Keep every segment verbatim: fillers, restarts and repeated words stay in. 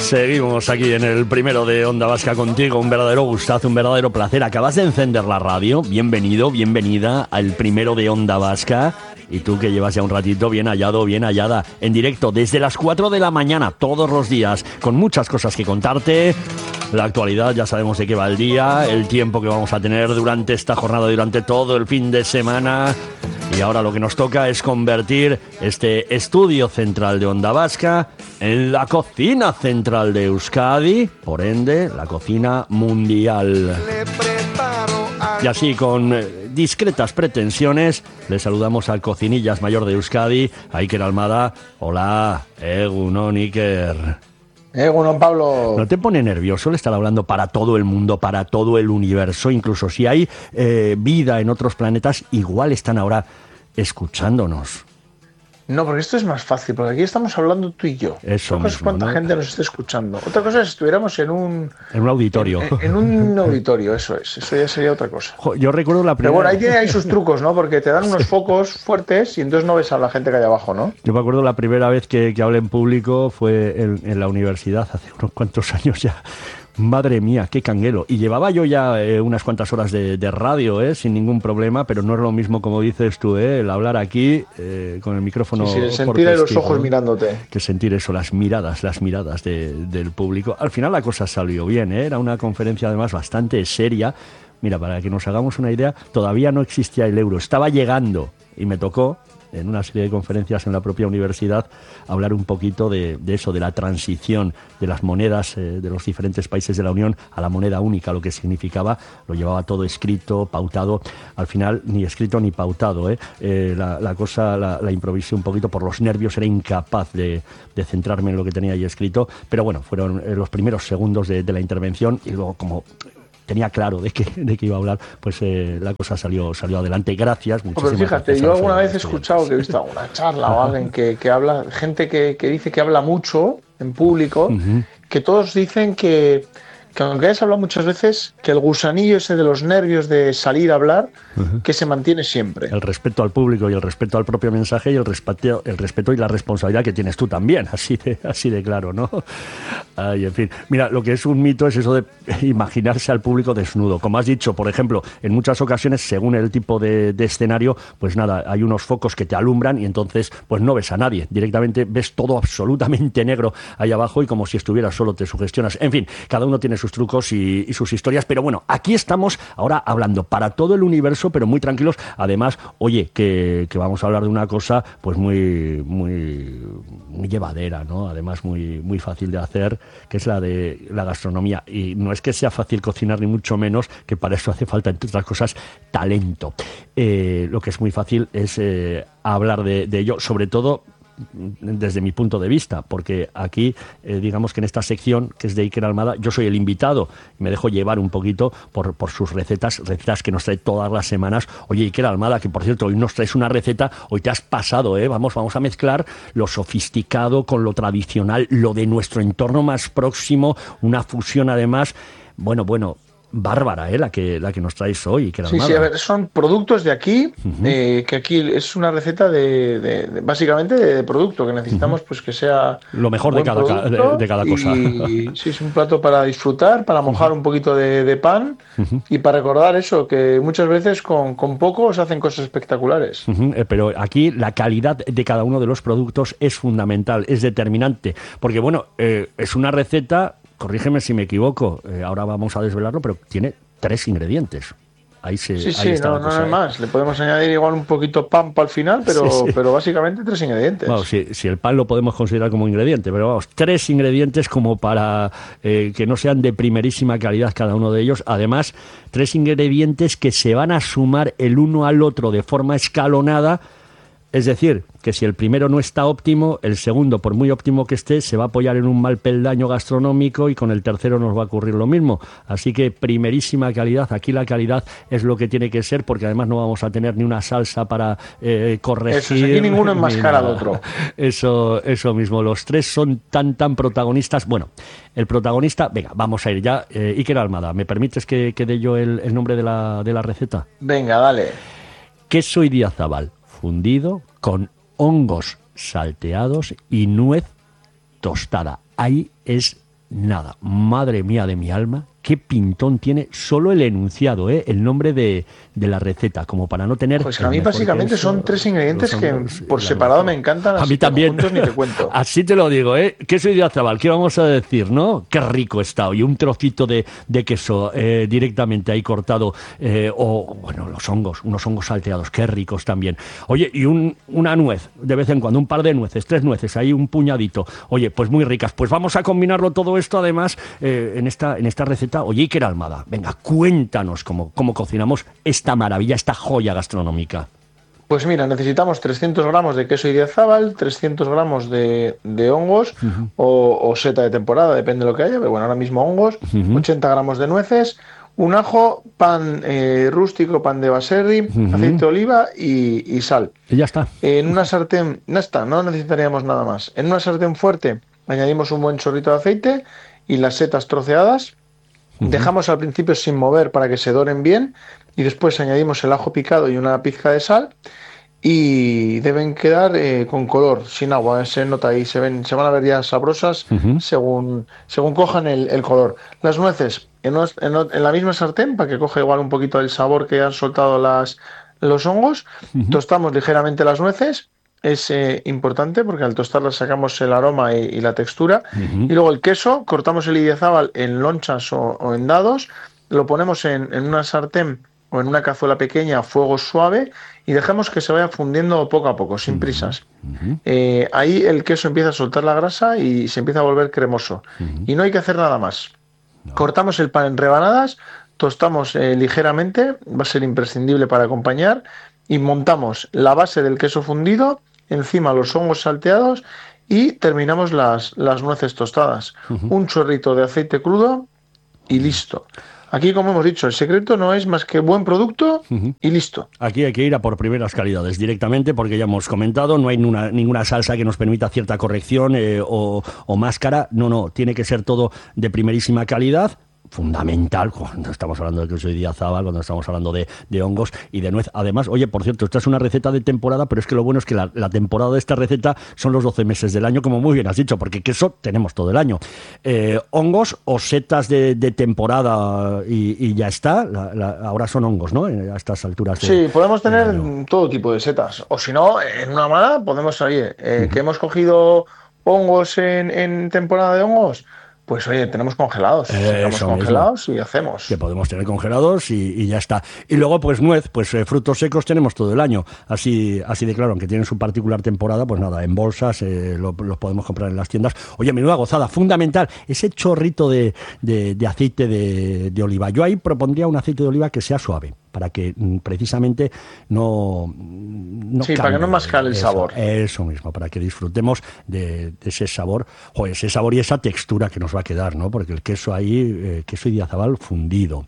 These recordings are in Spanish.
Seguimos aquí en el primero de Onda Vasca contigo, un verdadero gustazo, un verdadero placer. Acabas de encender la radio, bienvenido, bienvenida al primero de Onda Vasca. Y tú que llevas ya un ratito bien hallado, bien hallada, en directo desde las cuatro de la mañana, todos los días, con muchas cosas que contarte. La actualidad, ya sabemos de qué va el día, el tiempo que vamos a tener durante esta jornada, durante todo el fin de semana. Y ahora lo que nos toca es convertir este estudio central de Onda Vasca en la cocina central de Euskadi, por ende, la cocina mundial. Y así, con discretas pretensiones, le saludamos al cocinillas mayor de Euskadi, a Iker Almada. Hola, Egunon, Iker. Egunon, Pablo. ¿No te pone nervioso el estar hablando para todo el mundo, para todo el universo? Incluso si hay eh, vida en otros planetas, igual están ahora escuchándonos. No, porque esto es más fácil, porque aquí estamos hablando tú y yo. Eso Otra cosa mismo, es cuánta ¿no? gente nos esté escuchando. Otra cosa es si estuviéramos en un... En un auditorio. En, en un auditorio, eso es. Eso ya sería otra cosa. Yo recuerdo la primera... Pero bueno, ahí tiene ahí sus trucos, ¿no? Porque te dan unos focos fuertes y entonces no ves a la gente que hay abajo, ¿no? Yo me acuerdo la primera vez que, que hablé en público fue en, en la universidad, hace unos cuantos años ya. Madre mía, qué canguelo. Y llevaba yo ya eh, unas cuantas horas de, de radio, eh, sin ningún problema, pero no es lo mismo, como dices tú, eh, el hablar aquí eh, con el micrófono. Sí, sí, el sentir ahí los ojos mirándote. Que sentir eso, las miradas, las miradas de, del público. Al final la cosa salió bien, eh, era una conferencia además bastante seria. Mira, para que nos hagamos una idea, todavía no existía el euro, estaba llegando y me tocó, en una serie de conferencias en la propia universidad, hablar un poquito de, de eso, de la transición de las monedas eh, de los diferentes países de la Unión a la moneda única, lo que significaba. Lo llevaba todo escrito, pautado, al final ni escrito ni pautado, ¿eh? Eh, la, la cosa la, la improvisé un poquito por los nervios, era incapaz de, de centrarme en lo que tenía ahí escrito, pero bueno, fueron eh, los primeros segundos de, de la intervención y luego como... tenía claro de qué, de qué iba a hablar, pues eh, la cosa salió salió adelante. Gracias, muchísimas Pero fíjate, gracias. yo alguna vez he escuchado que he visto alguna charla o alguien que, que habla, gente que, que dice que habla mucho en público, uh-huh. que todos dicen que, que aunque hayas hablado muchas veces, que el gusanillo ese de los nervios de salir a hablar, uh-huh. que se mantiene siempre. El respeto al público y el respeto al propio mensaje y el respeto, el respeto y la responsabilidad que tienes tú también, así de, así de claro, ¿no? Ay, en fin. Mira, lo que es un mito es eso de imaginarse al público desnudo. Como has dicho, por ejemplo, en muchas ocasiones, según el tipo de, de escenario, pues nada, hay unos focos que te alumbran y entonces pues no ves a nadie. Directamente ves todo absolutamente negro ahí abajo y como si estuvieras solo, te sugestionas. En fin, cada uno tiene sus trucos y, y sus historias, pero bueno, aquí estamos ahora hablando para todo el universo, pero muy tranquilos. Además, oye, que, que vamos a hablar de una cosa pues muy, muy, muy llevadera, ¿no? Además, muy, muy fácil de hacer, que es la de la gastronomía. Y no es que sea fácil cocinar, ni mucho menos, que para eso hace falta, entre otras cosas, talento. Eh, lo que es muy fácil es eh, hablar de, de ello, sobre todo desde mi punto de vista, porque aquí, eh, digamos que en esta sección, que es de Iker Almada, yo soy el invitado y me dejo llevar un poquito por, por sus recetas, recetas que nos trae todas las semanas. Oye, Iker Almada, que por cierto, hoy nos traes una receta, hoy te has pasado, ¿eh? Vamos, vamos a mezclar lo sofisticado con lo tradicional, lo de nuestro entorno más próximo, una fusión además, bueno, bueno, bárbara, ¿eh? la que la que nos traes hoy. Que sí, sí, a ver, son productos de aquí, uh-huh. eh, que aquí es una receta de, de, de básicamente de, de producto, que necesitamos uh-huh. pues que sea lo mejor de cada, de, de cada cosa. Y sí, es un plato para disfrutar, para mojar uh-huh. un poquito de, de pan uh-huh. y para recordar eso, que muchas veces con, con poco se hacen cosas espectaculares. Uh-huh. Eh, pero aquí la calidad de cada uno de los productos es fundamental, es determinante, porque bueno, eh, es una receta... Corrígeme si me equivoco, eh, ahora vamos a desvelarlo, pero tiene tres ingredientes. Ahí se, sí, ahí sí, está no, la cosa, no hay ¿eh? más. Le podemos añadir igual un poquito pan para el final, pero, sí, sí. pero básicamente tres ingredientes. Bueno, si, si el pan lo podemos considerar como ingrediente, pero vamos, tres ingredientes como para eh, que no sean de primerísima calidad cada uno de ellos. Además, tres ingredientes que se van a sumar el uno al otro de forma escalonada. Es decir, que si el primero no está óptimo, el segundo, por muy óptimo que esté, se va a apoyar en un mal peldaño gastronómico y con el tercero nos va a ocurrir lo mismo. Así que primerísima calidad, aquí la calidad es lo que tiene que ser, porque además no vamos a tener ni una salsa para eh, corregir. Eso, aquí ninguno enmascara al otro. Eso, eso mismo, los tres son tan, tan protagonistas. Bueno, el protagonista, venga, vamos a ir ya. Eh, Iker Almada, ¿me permites que, que dé yo el, el nombre de la, de la receta? Venga, dale. Queso Idiazábal fundido con hongos salteados y nuez tostada. Ahí es nada. Madre mía de mi alma, qué pintón tiene solo el enunciado, ¿eh? El nombre de, de la receta, como para no tener... Pues a mí básicamente queso, son tres ingredientes que por separado me encantan. A mí también. Juntos ni te cuento. Así te lo digo, ¿eh? Queso Idiazabal, ¿qué vamos a decir, no? Qué rico está. Y un trocito de, de queso eh, directamente ahí cortado. Eh, o, bueno, los hongos, unos hongos salteados, qué ricos también. Oye, y un, una nuez, de vez en cuando, un par de nueces, tres nueces, ahí un puñadito. Oye, pues muy ricas. Pues vamos a combinarlo todo esto, además, eh, en, esta, en esta receta. Oye, Iker Almada, venga, cuéntanos cómo, cómo cocinamos esta maravilla, esta joya gastronómica. Pues mira, necesitamos trescientos gramos de queso Idiazabal, trescientos gramos de, de hongos uh-huh. o, o seta de temporada, depende de lo que haya, pero bueno, ahora mismo hongos, uh-huh. ochenta gramos de nueces, un ajo, pan eh, rústico, pan de baserri, uh-huh. aceite de oliva y, y sal. Y ya está. En una sartén, no está, no necesitaríamos nada más. En una sartén fuerte añadimos un buen chorrito de aceite y las setas troceadas. Uh-huh. Dejamos al principio sin mover para que se doren bien y después añadimos el ajo picado y una pizca de sal y deben quedar eh, con color, sin agua, se nota ahí, se ven, se van a ver ya sabrosas uh-huh. según, según cojan el, el color. Las nueces en, en, en la misma sartén para que coja igual un poquito el sabor que han soltado las, los hongos, uh-huh. tostamos ligeramente las nueces. Es eh, importante porque al tostarlas sacamos el aroma y, y la textura. Uh-huh. Y luego el queso, cortamos el Idiazabal en lonchas o, o en dados, lo ponemos en, en una sartén o en una cazuela pequeña a fuego suave y dejamos que se vaya fundiendo poco a poco, sin prisas. Uh-huh. Eh, ahí el queso empieza a soltar la grasa y se empieza a volver cremoso. Uh-huh. Y no hay que hacer nada más. No. Cortamos el pan en rebanadas, tostamos eh, ligeramente, va a ser imprescindible para acompañar, y montamos la base del queso fundido, encima los hongos salteados y terminamos las, las nueces tostadas. Uh-huh. Un chorrito de aceite crudo y listo. Aquí, como hemos dicho, el secreto no es más que buen producto uh-huh. y listo. Aquí hay que ir a por primeras calidades directamente, porque ya hemos comentado, no hay ninguna, ninguna salsa que nos permita cierta corrección eh, o, o máscara. No, no, tiene que ser todo de primerísima calidad. Fundamental cuando estamos hablando de queso Idiazabal, cuando estamos hablando de, de hongos y de nuez. Además, oye, por cierto, esta es una receta de temporada, pero es que lo bueno es que la, la temporada de esta receta son los doce meses del año, como muy bien has dicho, porque queso tenemos todo el año. Eh, hongos o setas de, de temporada y, y ya está. La, la, ahora son hongos, ¿no? A estas alturas. De, sí, podemos tener de todo tipo de setas. O si no, en una mala podemos salir. Eh, uh-huh. Que hemos cogido hongos en, en temporada de hongos. Pues oye, tenemos congelados, eh, congelados mismo. Y hacemos. Que podemos tener congelados y, y ya está. Y luego, pues nuez, pues eh, frutos secos tenemos todo el año. Así así de claro, aunque tienen su particular temporada, pues nada, en bolsas eh, los lo podemos comprar en las tiendas. Oye, menuda gozada, fundamental, ese chorrito de, de, de aceite de, de oliva. Yo ahí propondría un aceite de oliva que sea suave, para que mm, precisamente no, no sí, cambie, para que no mascar el eso, sabor. Eso mismo, para que disfrutemos de, de ese sabor, joder, ese sabor y esa textura que nos va a quedar, ¿no? Porque el queso ahí, eh, queso Idiazabal fundido,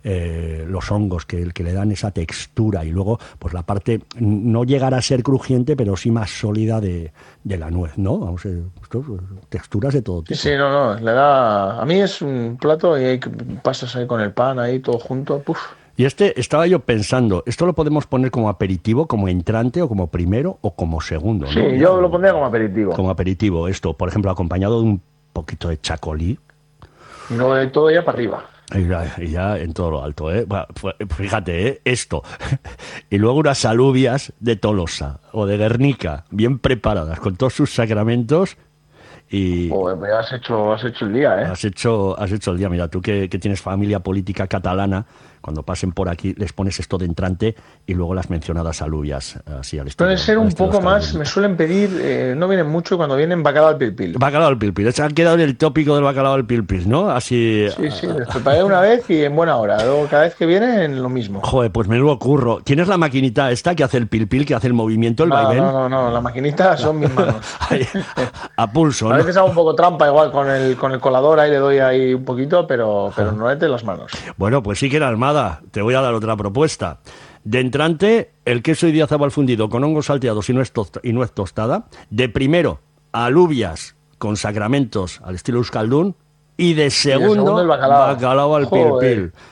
eh, los hongos que, que le dan esa textura y luego, pues la parte, no llegará a ser crujiente, pero sí más sólida de, de la nuez, ¿no? Vamos, eh, esto, texturas de todo tipo. Sí, no, no, le da, a mí es un plato y hay que pasas ahí con el pan ahí todo junto, puf. Y este, estaba yo pensando, ¿esto lo podemos poner como aperitivo, como entrante o como primero o como segundo? ¿No? Sí, yo lo pondría como aperitivo. Como aperitivo, esto, por ejemplo, acompañado de un poquito de chacolí. Y luego de todo ya para arriba. Y ya, y ya en todo lo alto, ¿eh? Fíjate, ¿eh? Esto. Y luego unas alubias de Tolosa o de Guernica, bien preparadas, con todos sus sacramentos. Y Joder, pues has hecho, has hecho el día, ¿eh? Has hecho, has hecho el día. Mira, tú que, que tienes familia política catalana, cuando pasen por aquí les pones esto de entrante y luego las mencionadas alubias. Así al estilo. Puede ser un poco más, me suelen pedir, eh, no vienen mucho cuando vienen bacalao al pil pil. Bacalao al pil pil, se han quedado en el tópico del bacalao al pil pil, ¿no? Así. Sí, sí, les preparé una vez y en buena hora. Luego cada vez que vienen lo mismo. Joder, pues menudo curro. ¿Tienes la maquinita esta que hace el pil pil, que hace el movimiento, el no, vaivén? No, no, no, la maquinita son mis manos. Ahí, a pulso, ¿no? A veces hago un poco trampa igual con el, con el colador, ahí le doy ahí un poquito, pero, pero no le las manos. Bueno, pues sí que era Almada. Te voy a dar otra propuesta. De entrante, el queso Idiazabal fundido con hongos salteados y nuez, tosta, y nuez tostada. De primero, alubias con sacramentos al estilo euskaldún. Y de segundo, y de segundo el bacalao, bacalao al pil pil.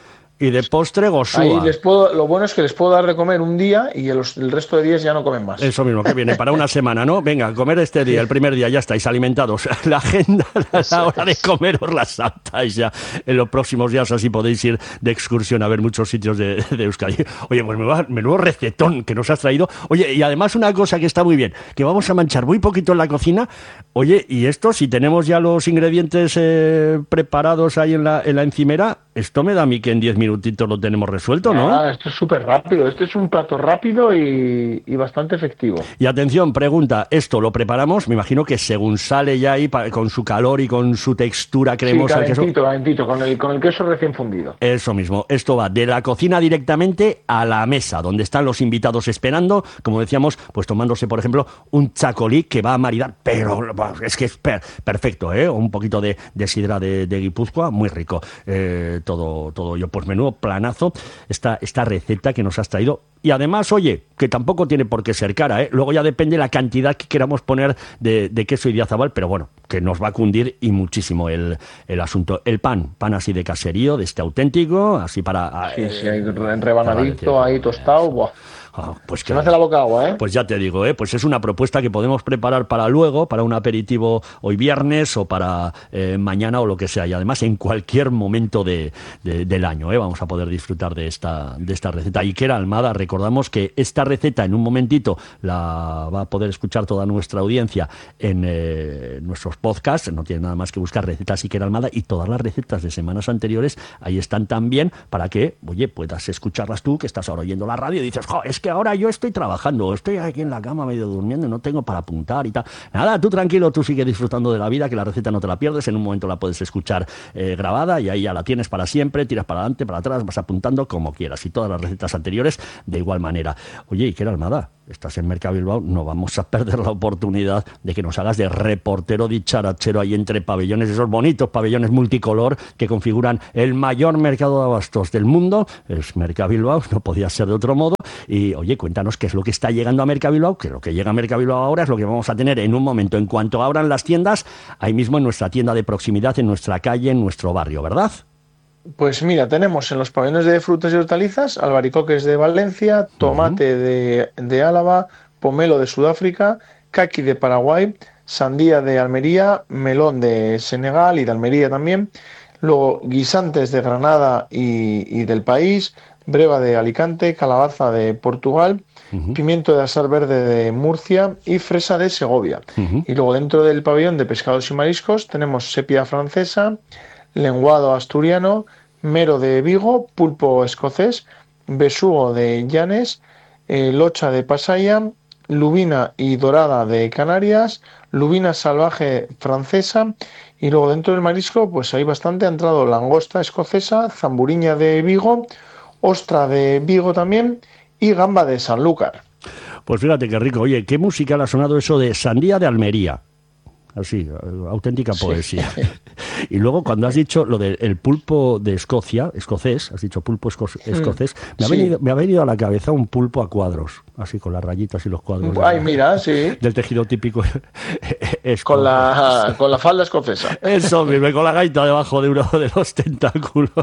Y de postre gosúa. Ahí les puedo, lo bueno es que les puedo dar de comer un día y el, el resto de días ya no comen más. Eso mismo, que viene para una semana, ¿no? Venga, comer este día, el primer día, ya estáis alimentados. La agenda, la hora de comer os la saltáis ya en los próximos días, así podéis ir de excursión a ver muchos sitios de, de Euskadi. Oye, pues menudo, menudo recetón que nos has traído. Oye, y además una cosa que está muy bien, que vamos a manchar muy poquito en la cocina. Oye, y esto, si tenemos ya los ingredientes eh, preparados ahí en la, en la encimera, esto me da a mí que en diez minutitos lo tenemos resuelto, ¿no? Ah, esto es súper rápido. Este es un plato rápido y, y bastante efectivo. Y atención, pregunta, ¿esto lo preparamos? Me imagino que según sale ya ahí, pa, con su calor y con su textura cremosa. Sí, calentito, queso... calentito, con el, con el queso recién fundido. Eso mismo, esto va de la cocina directamente a la mesa, donde están los invitados esperando, como decíamos, pues tomándose, por ejemplo, un chacolí que va a maridar, pero es que es per, perfecto, ¿eh? Un poquito de, de sidra de, de Guipúzcoa, muy rico. Eh, todo, todo yo, pues menudo planazo esta, esta receta que nos has traído. Y además, oye, que tampoco tiene por qué ser cara, ¿eh? Luego ya depende la cantidad que queramos poner de, de queso idiazabal, pero bueno, que nos va a cundir y muchísimo el, el asunto. El pan, pan así de caserío, de este auténtico, así para... Sí, sí, ahí rebanadito, ahí tostado, buah. Oh, pues que, se me hace la boca agua, ¿eh? Pues ya te digo, ¿eh? Pues es una propuesta que podemos preparar para luego, para un aperitivo hoy viernes o para eh, mañana o lo que sea. Y además en cualquier momento de, de, del año, ¿eh? Vamos a poder disfrutar de esta, de esta receta. Iker Almada, recordamos que esta receta en un momentito la va a poder escuchar toda nuestra audiencia en eh, nuestros podcasts. No tiene nada más que buscar recetas Iker Almada, y todas las recetas de semanas anteriores ahí están también para que, oye, puedas escucharlas tú, que estás ahora oyendo la radio y dices, jo, es que ahora yo estoy trabajando, estoy aquí en la cama medio durmiendo y no tengo para apuntar y tal. Nada, tú tranquilo, tú sigue disfrutando de la vida, que la receta no te la pierdes, en un momento la puedes escuchar eh, grabada y ahí ya la tienes para siempre, tiras para adelante, para atrás, vas apuntando como quieras, y todas las recetas anteriores de igual manera. Oye, Iker Almada, estás en Merca Bilbao, no vamos a perder la oportunidad de que nos hagas de reportero dicharachero ahí entre pabellones, esos bonitos pabellones multicolor que configuran el mayor mercado de abastos del mundo. Es Merca Bilbao, no podía ser de otro modo. Y oye, cuéntanos qué es lo que está llegando a Merca Bilbao, que lo que llega a Merca Bilbao ahora es lo que vamos a tener en un momento, en cuanto abran las tiendas, ahí mismo en nuestra tienda de proximidad, en nuestra calle, en nuestro barrio, ¿verdad? Pues mira, tenemos en los pabellones de frutas y hortalizas albaricoques de Valencia, tomate uh-huh. de, de Álava, pomelo de Sudáfrica, caqui de Paraguay, sandía de Almería, melón de Senegal y de Almería también, luego guisantes de Granada y, y del país, breva de Alicante, calabaza de Portugal, uh-huh. pimiento de asar verde de Murcia y fresa de Segovia. Uh-huh. Y luego dentro del pabellón de pescados y mariscos tenemos sepia francesa, lenguado asturiano, mero de Vigo, pulpo escocés, besugo de Llanes, eh, locha de Pasaya, lubina y dorada de Canarias, lubina salvaje francesa, y luego dentro del marisco pues hay bastante, ha entrado langosta escocesa, zamburiña de Vigo, ostra de Vigo también y gamba de Sanlúcar. Pues fíjate qué rico. Oye, qué musical ha sonado eso de sandía de Almería. Así, auténtica poesía. Sí. Y luego cuando has dicho lo del pulpo de Escocia, escocés, has dicho pulpo esco escocés, me ha, sí. venido, me ha venido a la cabeza un pulpo a cuadros, así con las rayitas y los cuadros. Ay, de, mira, sí. Del tejido típico escocés. Con la, con la falda escocesa. Eso mismo, con la gaita debajo de uno de los tentáculos.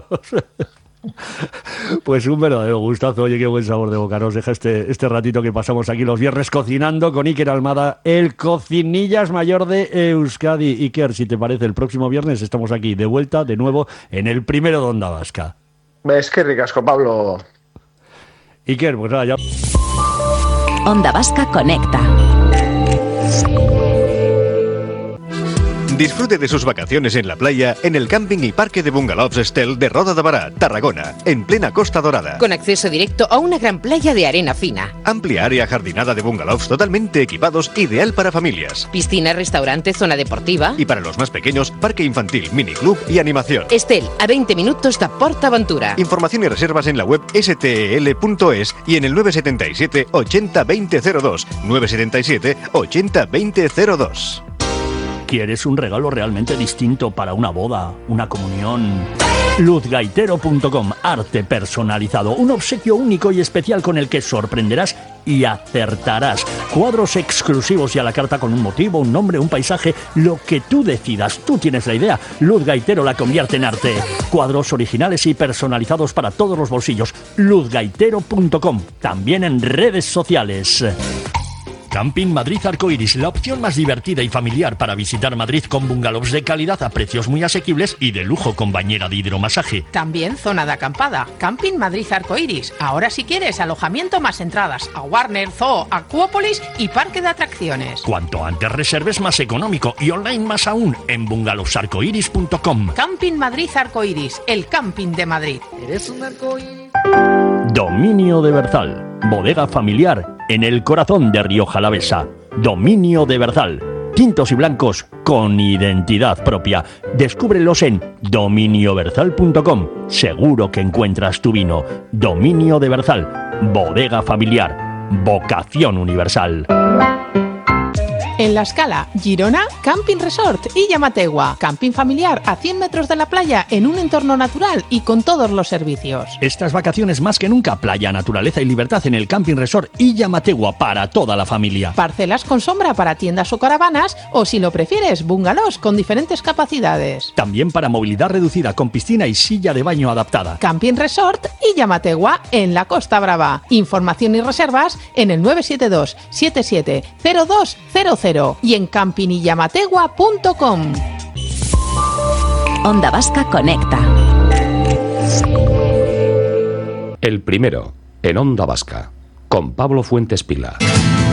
Pues un verdadero gustazo. Oye, qué buen sabor de boca nos deja este, este ratito que pasamos aquí los viernes cocinando con Iker Almada, el cocinillas mayor de Euskadi. Iker, si te parece, el próximo viernes estamos aquí de vuelta de nuevo en el primero de Onda Vasca. Es que ricasco, Pablo. Iker, pues nada, ya. Onda Vasca conecta. Disfrute de sus vacaciones en la playa en el camping y parque de bungalows Estel de Roda de Bará, Tarragona, en plena Costa Dorada. Con acceso directo a una gran playa de arena fina. Amplia área jardinada de bungalows totalmente equipados, ideal para familias. Piscina, restaurante, zona deportiva. Y para los más pequeños, parque infantil, miniclub y animación. Estel, a veinte minutos de PortAventura. Información y reservas en la web ese te ele punto es y en el nueve siete siete, ochenta, veinte cero dos. nueve siete siete, ochenta, veinte cero dos. ¿Quieres un regalo realmente distinto para una boda, una comunión? luz gaitero punto com, arte personalizado, un obsequio único y especial con el que sorprenderás y acertarás. Cuadros exclusivos y a la carta con un motivo, un nombre, un paisaje, lo que tú decidas. Tú tienes la idea. Luz Gaitero la convierte en arte. Cuadros originales y personalizados para todos los bolsillos. luz gaitero punto com, también en redes sociales. Camping Madrid Arcoiris, la opción más divertida y familiar para visitar Madrid con bungalows de calidad a precios muy asequibles y de lujo con bañera de hidromasaje. También zona de acampada. Camping Madrid Arcoiris. Ahora si quieres alojamiento más entradas a Warner, Zoo, Acuópolis y parque de atracciones. Cuanto antes reserves más económico y online más aún en bungalows arcoiris punto com. Camping Madrid Arcoiris, el camping de Madrid. Eres un arcoíris. Dominio de Berzal, bodega familiar en el corazón de Rioja Alavesa. Dominio de Berzal, tintos y blancos con identidad propia. Descúbrelos en dominio berzal punto com. Seguro que encuentras tu vino. Dominio de Berzal, bodega familiar, vocación universal. En La Escala, Girona, Camping Resort y Llamategua. Camping familiar a cien metros de la playa en un entorno natural y con todos los servicios. Estas vacaciones más que nunca, playa, naturaleza y libertad en el Camping Resort y Llamategua para toda la familia. Parcelas con sombra para tiendas o caravanas o, si lo prefieres, bungalows con diferentes capacidades. También para movilidad reducida con piscina y silla de baño adaptada. Camping Resort y Llamategua en la Costa Brava. Información y reservas en el nueve siete dos siete siete cero dos cero cero y en camping y llamategua punto com. Onda Vasca Conecta. El primero, en Onda Vasca, con Pablo Fuentes Pila.